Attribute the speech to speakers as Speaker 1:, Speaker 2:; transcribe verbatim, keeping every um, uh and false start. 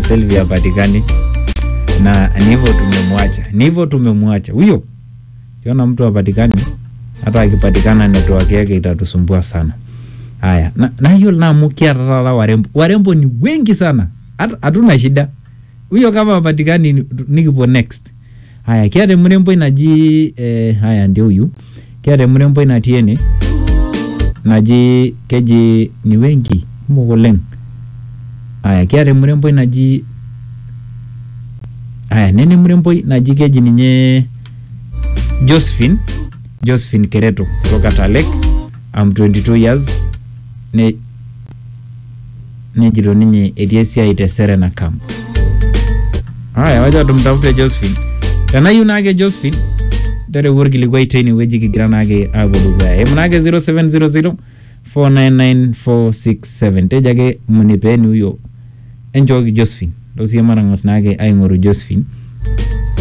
Speaker 1: Sylvia patikani na ni hivyo tumemwacha. Ni hivyo tumemwacha. Huyo kiona mtu apatikani hata akipatikana network yake itatusumbua sana. Haya, na, na hiyo na mukia rara warembo. Warembo ni wengi sana. Hatuna shida. Huyo kama apatikani nikipo next. Haya, kiade mrembo inaji eh, haya ndio huyu. Kiade mrembo inatiene naji keji ni wengi mugoleng. Haya, kiade mrembo inaji haya nene mrembo inaji keji ninye Josephine Josephine Kereto kutoka Talek. I'm twenty-two years. Ne ne jiro ninyi Ediesia ite Serena Camp. Haya, wacha tumtafute Josephine. Kana yunage Josephine dere worki ligwa iteni weji kigranage agoduga. E munage zero seven zero zero four nine nine four six seven. Tejage munipeni huyo. Enjoy Josephine. Dosi yamara ngasnage ay ngoru Josephine.